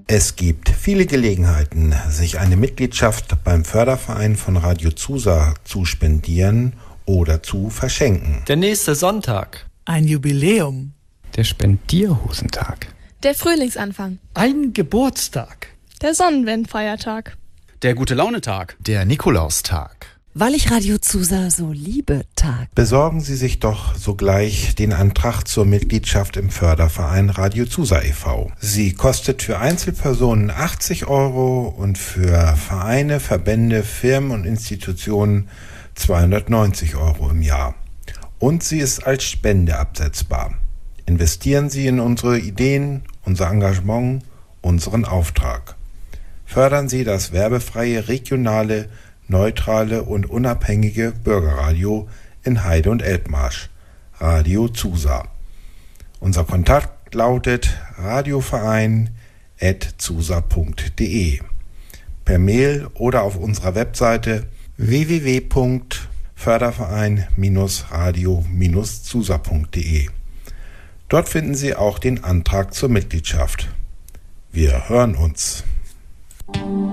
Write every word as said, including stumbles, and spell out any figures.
Es gibt viele Gelegenheiten, sich eine Mitgliedschaft beim Förderverein von Radio Zusa zu spendieren oder zu verschenken. Der nächste Sonntag. Ein Jubiläum. Der Spendierhosentag. Der Frühlingsanfang. Ein Geburtstag. Der Sonnenwendfeiertag. Der Gute-Laune-Tag. Der Nikolaustag. Weil ich Radio Zusa so liebe, Tag. Besorgen Sie sich doch sogleich den Antrag zur Mitgliedschaft im Förderverein Radio Zusa e V Sie kostet für Einzelpersonen achtzig Euro und für Vereine, Verbände, Firmen und Institutionen zweihundertneunzig Euro im Jahr. Und sie ist als Spende absetzbar. Investieren Sie in unsere Ideen, unser Engagement, unseren Auftrag. Fördern Sie das werbefreie, regionale, neutrale und unabhängige Bürgerradio in Heide und Elbmarsch, Radio Zusa. Unser Kontakt lautet radioverein at zusa punkt de. Per Mail oder auf unserer Webseite w w w punkt förderverein radio zusa punkt de. Dort finden Sie auch den Antrag zur Mitgliedschaft. Wir hören uns.